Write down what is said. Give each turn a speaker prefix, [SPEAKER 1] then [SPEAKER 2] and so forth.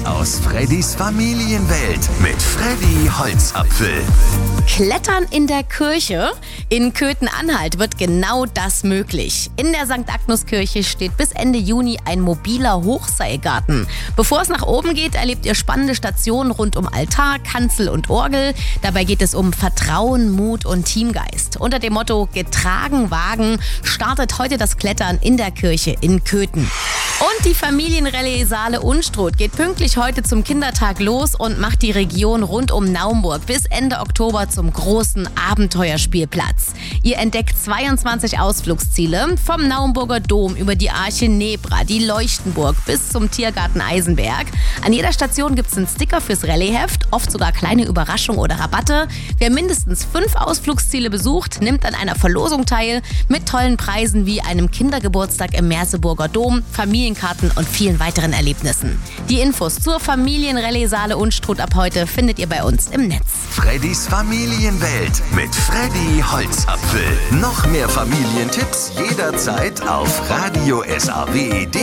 [SPEAKER 1] aus Freddys Familienwelt mit Freddy Holzapfel.
[SPEAKER 2] Klettern in der Kirche? In Köthen-Anhalt wird genau das möglich. In der St. Agnus-Kirche steht bis Ende Juni ein mobiler Hochseilgarten. Bevor es nach oben geht, erlebt ihr spannende Stationen rund um Altar, Kanzel und Orgel. Dabei geht es um Vertrauen, Mut und Teamgeist. Unter dem Motto Getragen wagen startet heute das Klettern in der Kirche in Köthen. Und die Familienrallye Saale-Unstrut geht pünktlich heute zum Kindertag los und macht die Region rund um Naumburg bis Ende Oktober zum großen Abenteuerspielplatz. Ihr entdeckt 22 Ausflugsziele, vom Naumburger Dom über die Arche Nebra, die Leuchtenburg bis zum Tiergarten Eisenberg. An jeder Station gibt es einen Sticker fürs Rallyeheft, oft sogar kleine Überraschungen oder Rabatte. Wer mindestens 5 Ausflugsziele besucht, nimmt an einer Verlosung teil mit tollen Preisen wie einem Kindergeburtstag im Merseburger Dom, Familienkarten und vielen weiteren Erlebnissen. Die Infos zur Familienrallye Saale-Unstrut ab heute findet ihr bei uns im Netz.
[SPEAKER 1] Freddys Familienwelt mit Freddy Holzapfel. Noch mehr Familientipps jederzeit auf Radio SAW.